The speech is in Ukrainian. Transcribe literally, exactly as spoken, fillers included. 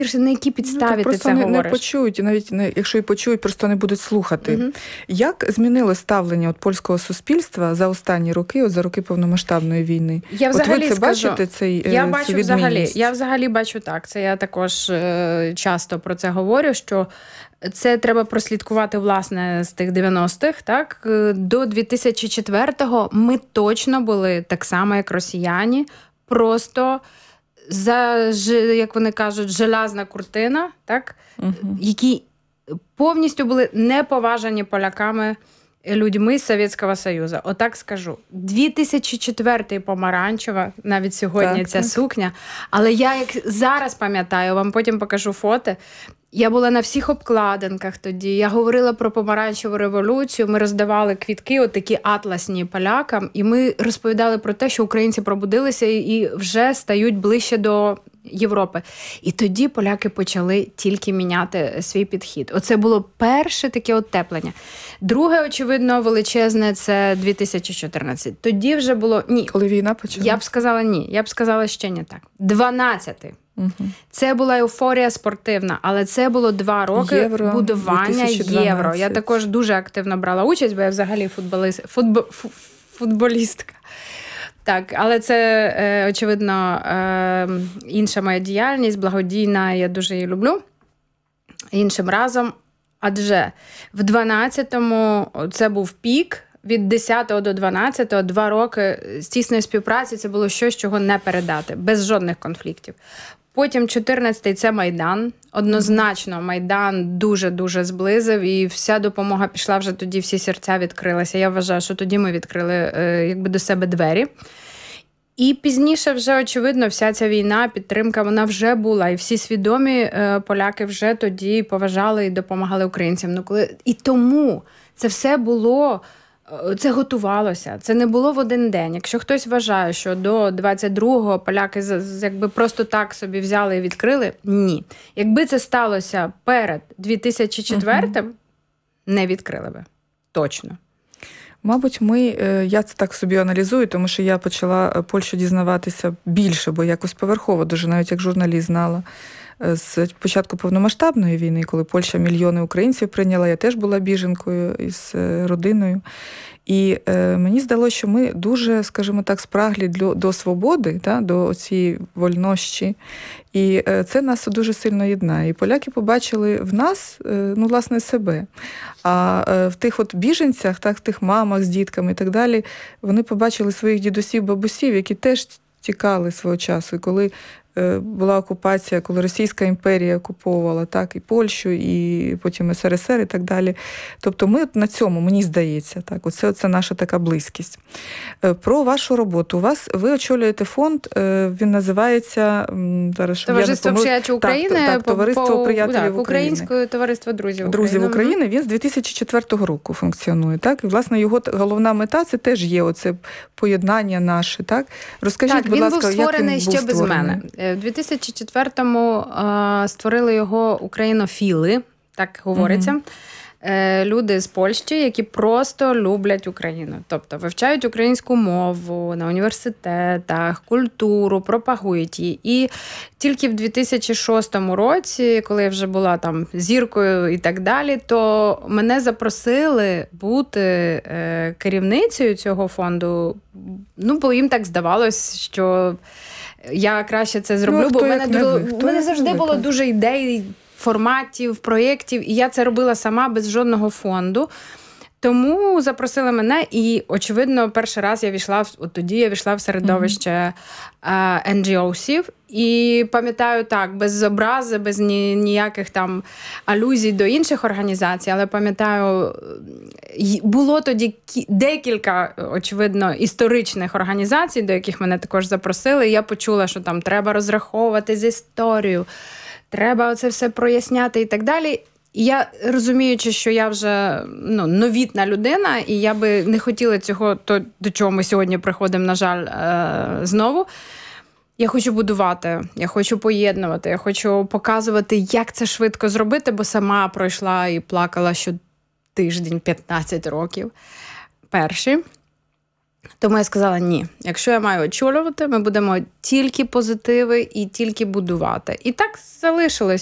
На якій підставі ну, ти це не, говориш? Не почують, і навіть не, якщо і почують, просто не будуть слухати. Угу. Як змінило ставлення от польського суспільства за останні роки, от за роки повномасштабної війни? Я взагалі от ви це скажу, бачите, цей я цю бачу взагалі, я взагалі бачу так, це я також е, часто про це говорю, що це треба прослідкувати, власне, з тих дев'яностих, так? До дві тисячі четвертого ми точно були так само, як росіяни, просто за, як вони кажуть, железна куртина, так? Uh-huh. Які повністю були неповажані поляками людьми з Совєтського Союзу. Отак скажу. дві тисячі четвертий помаранчева, навіть сьогодні так, ця так. сукня. Але я як зараз пам'ятаю, вам потім покажу фото, я була на всіх обкладинках тоді, я говорила про помаранчеву революцію, ми роздавали квітки, отакі атласні полякам, і ми розповідали про те, що українці пробудилися і вже стають ближче до Європи. І тоді поляки почали тільки міняти свій підхід. Оце було перше таке оттеплення. Друге, очевидно, величезне – це дві тисячі чотирнадцятий. Тоді вже було... Ні. Коли війна почалася? Я б сказала ні. Я б сказала ще не так. дванадцятий. Угу. Це була еуфорія спортивна, але це було два роки євро, будування євро. Я також дуже активно брала участь, бо я взагалі футболіст, футбо, футболістка. Так, але це, е, очевидно, е, інша моя діяльність, благодійна, я дуже її люблю. Іншим разом, адже в дванадцятому це був пік, від десятого до дванадцятого, два роки з тісної співпраці, це було щось, чого не передати, без жодних конфліктів. Потім чотирнадцятий – це Майдан. Однозначно, Майдан дуже-дуже зблизив, і вся допомога пішла вже тоді, всі серця відкрилися. Я вважаю, що тоді ми відкрили якби до себе двері. І пізніше вже, очевидно, вся ця війна, підтримка, вона вже була. І всі свідомі поляки вже тоді поважали і допомагали українцям. Ну, коли... І тому це все було... Це готувалося, це не було в один день. Якщо хтось вважає, що до двадцять другого поляки якби просто так собі взяли і відкрили, ні. Якби це сталося перед дві тисячі четвертим, угу. не відкрили би. Точно. Мабуть, ми, я це так собі аналізую, тому що я почала Польщу дізнаватися більше, бо якось поверхово дуже, навіть як журналіст знала. З початку повномасштабної війни, коли Польща мільйони українців прийняла, я теж була біженкою із родиною. І е, мені здалося, що ми дуже, скажімо так, спраглі до, до свободи, та, до цієї вольнощі. І е, це нас дуже сильно єднає. І поляки побачили в нас, е, ну, власне, себе. А е, в тих от біженцях, так, в тих мамах з дітками і так далі, вони побачили своїх дідусів, бабусів, які теж тікали свого часу. І коли була окупація, коли Російська імперія окуповувала так, і Польщу, і потім ес ер ес ер і так далі. Тобто ми на цьому, мені здається, так, оце, оце наша така близькість. Про вашу роботу. У вас, ви очолюєте фонд, він називається зараз, Товариство приятелів України. Так, так, Товариство приятелів так, України. Українське товариство друзів України. Друзів України. Він з дві тисячі четвертого року функціонує. Так? І, власне, його головна мета – це теж є оце поєднання наше. Так? Розкажіть, так, будь ласка, як він був створений? Так, він був створений ще без мене. В дві тисячі четвертому е, створили його українофіли, так говориться. Mm-hmm. Люди з Польщі, які просто люблять Україну. Тобто вивчають українську мову на університетах, культуру, пропагують її. І тільки в дві тисячі шостому році, коли я вже була там зіркою і так далі, то мене запросили бути керівницею цього фонду. Ну, бо їм так здавалось, що я краще це зроблю, ну, бо в мене, було, в мене завжди було дуже ідей, форматів, проєктів, і я це робила сама без жодного фонду. Тому запросили мене, і, очевидно, перший раз я війшла, от тоді я війшла в середовище mm-hmm. ен джі оусів, і пам'ятаю так, без образи, без ні, ніяких там алюзій до інших організацій, але пам'ятаю, було тоді декілька, очевидно, історичних організацій, до яких мене також запросили, і я почула, що там треба розраховувати з історією, треба оце все проясняти і так далі. І я, розуміючи, що я вже ну, новітна людина, і я би не хотіла цього, то, до чого ми сьогодні приходимо, на жаль, е- знову, я хочу будувати, я хочу поєднувати, я хочу показувати, як це швидко зробити, бо сама пройшла і плакала що тиждень, п'ятнадцять років. Перші. Тому я сказала, ні, якщо я маю очолювати, ми будемо тільки позитиви і тільки будувати. І так залишилось.